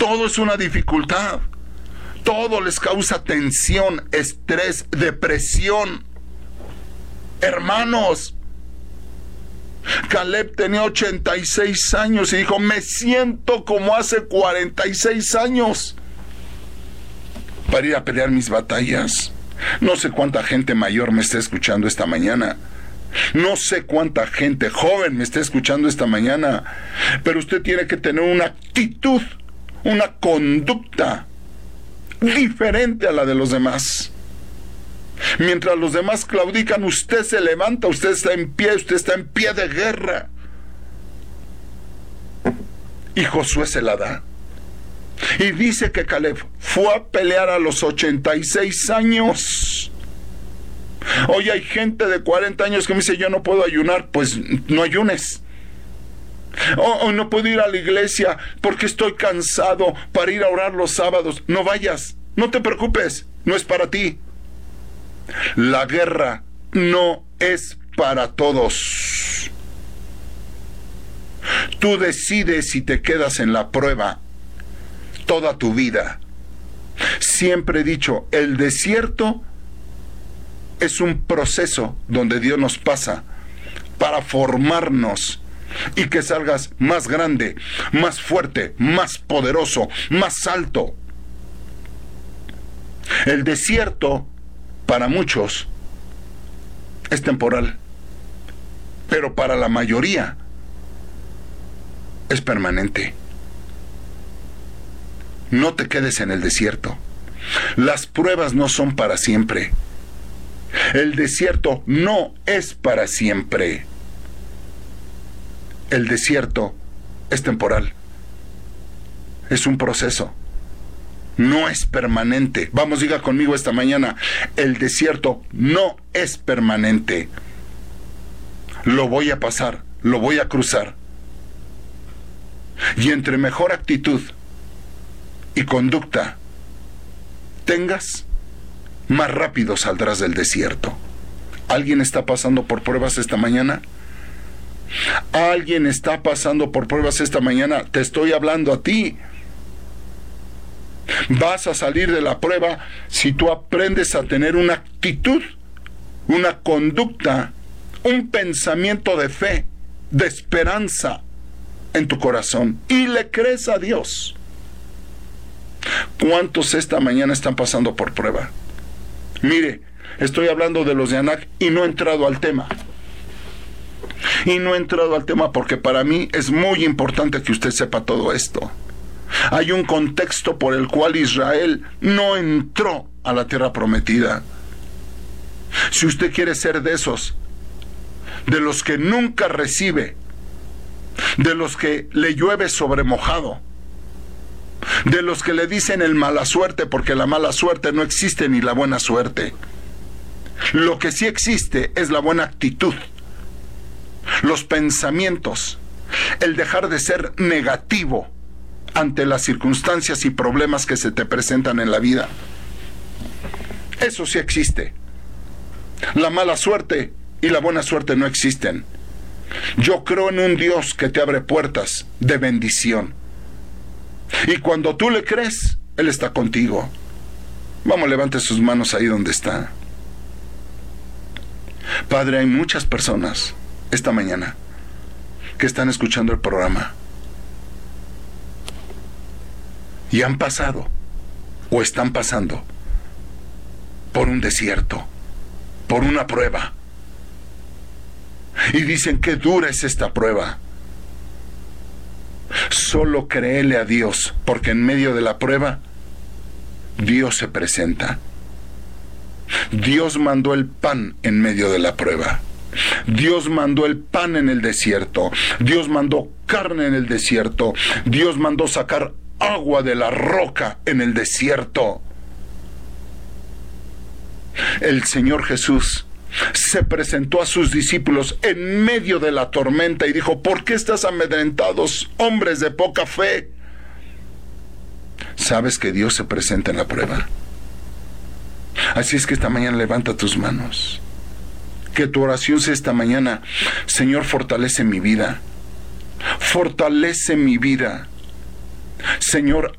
Todo es una dificultad. Todo les causa tensión, estrés, depresión. Hermanos, Caleb tenía 86 años y dijo, me siento como hace 46 años para ir a pelear mis batallas. No sé cuánta gente mayor me está escuchando esta mañana. No sé cuánta gente joven me está escuchando esta mañana. Pero usted tiene que tener una actitud, una conducta diferente a la de los demás. Mientras los demás claudican, usted se levanta, usted está en pie de guerra. Y Josué se la da. Y dice que Caleb fue a pelear a los 86 años. Hoy hay gente de 40 años que me dice, yo no puedo ayunar. Pues no ayunes. O no puedo ir a la iglesia porque estoy cansado para ir a orar los sábados. No vayas, no te preocupes, no es para ti. La guerra no es para todos. Tú decides si te quedas en la prueba toda tu vida. Siempre he dicho, el desierto es un proceso donde Dios nos pasa para formarnos y que salgas más grande, más fuerte, más poderoso, más alto. El desierto para muchos es temporal, pero para la mayoría es permanente. No te quedes en el desierto. Las pruebas no son para siempre. El desierto no es para siempre. El desierto es temporal. Es un proceso. No es permanente. Vamos, diga conmigo esta mañana, el desierto no es permanente. Lo voy a pasar, lo voy a cruzar. Y entre mejor actitud y conducta tengas, más rápido saldrás del desierto. ¿Alguien está pasando por pruebas esta mañana? ¿Alguien está pasando por pruebas esta mañana? Te estoy hablando a ti. Vas a salir de la prueba si tú aprendes a tener una actitud, una conducta, un pensamiento de fe, de esperanza en tu corazón y le crees a Dios. ¿Cuántos esta mañana están pasando por prueba? Mire, estoy hablando de los de Anac y no he entrado al tema. Y no he entrado al tema porque para mí es muy importante que usted sepa todo esto. Hay un contexto por el cual Israel no entró a la tierra prometida. Si usted quiere ser de esos, de los que nunca recibe, de los que le llueve sobre mojado, de los que le dicen el mala suerte, porque la mala suerte no existe ni la buena suerte. Lo que sí existe es la buena actitud, los pensamientos, el dejar de ser negativo ante las circunstancias y problemas que se te presentan en la vida. Eso sí existe. La mala suerte y la buena suerte no existen. Yo creo en un Dios que te abre puertas de bendición. Y cuando tú le crees, Él está contigo. Vamos, levante sus manos ahí donde está. Padre, hay muchas personas esta mañana que están escuchando el programa y han pasado o están pasando por un desierto, por una prueba. Y dicen que dura es esta prueba. Solo créele a Dios, porque en medio de la prueba Dios se presenta. Dios mandó el pan en medio de la prueba. Dios mandó el pan en el desierto. Dios mandó carne en el desierto. Dios mandó sacar agua de la roca en el desierto. El Señor Jesús se presentó a sus discípulos en medio de la tormenta y dijo: ¿por qué estás amedrentados, hombres de poca fe? ¿Sabes que Dios se presenta en la prueba? Así es que esta mañana levanta tus manos. Que tu oración sea esta mañana: Señor, fortalece mi vida. Fortalece mi vida. Señor,